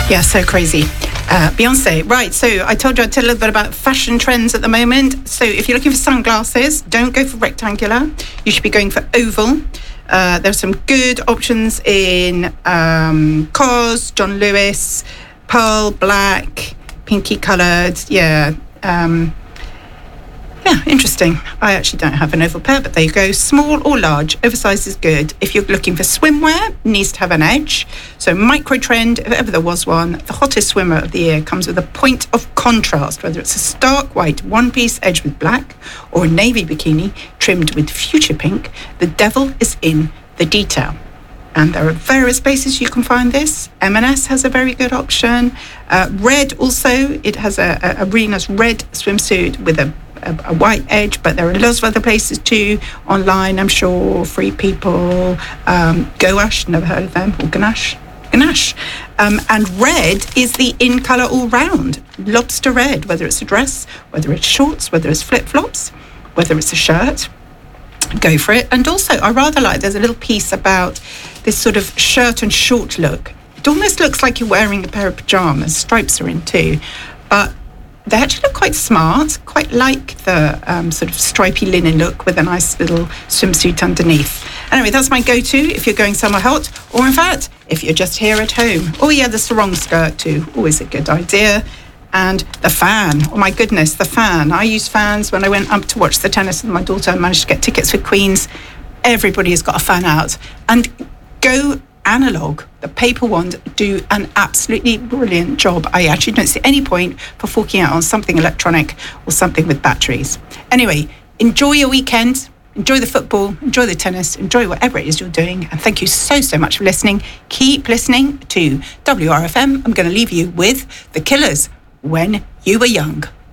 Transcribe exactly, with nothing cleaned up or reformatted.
Yeah, so crazy. Uh, Beyonce. Right, so I told you I'd tell a little bit about fashion trends at the moment. So if you're looking for sunglasses, don't go for rectangular. You should be going for oval. Uh, there's some good options in um, C O S, John Lewis, pearl black, pinky coloured. Yeah. Um, Yeah, interesting. I actually don't have an oval pair, but there you go. Small or large, oversized is good. If you're looking for swimwear, it needs to have an edge. So micro trend, if ever there was one, the hottest swimmer of the year comes with a point of contrast, whether it's a stark white one-piece edge with black or a navy bikini trimmed with fuchsia pink. The devil is in the detail. And there are various places you can find this. M and S has a very good option. Uh, red also, it has a, a, a really nice red swimsuit with a A, a white edge, but there are lots of other places too online, I'm sure. Free People, um, Goash, never heard of them, or Ganache, Ganache. Um, and red is the in colour all round, lobster red, whether it's a dress, whether it's shorts, whether it's flip-flops, whether it's a shirt, go for it. And also, I rather like, there's a little piece about this sort of shirt and short look. It almost looks like you're wearing a pair of pyjamas, stripes are in too, but they actually look quite smart, quite like the um, sort of stripy linen look with a nice little swimsuit underneath. Anyway, that's my go-to if you're going somewhere hot, or in fact, if you're just here at home. Oh yeah, the sarong skirt too, always a good idea. And the fan, oh my goodness, the fan. I use fans when I went up to watch the tennis with my daughter. I managed to get tickets for Queen's. Everybody has got a fan out. And go analog. The paper ones do an absolutely brilliant job. I actually don't see any point for forking out on something electronic or something with batteries. Anyway, enjoy your weekend, enjoy the football, enjoy the tennis, enjoy whatever it is you're doing, and thank you so, so much for listening. Keep listening to W R F M. I'm going to leave you with The Killers, When You Were Young.